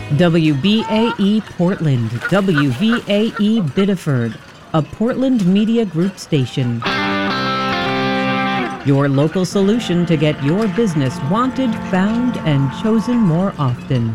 WBAE Portland, WVAE Biddeford, a Portland Media Group station. Your local solution to get your business wanted, found, and chosen more often.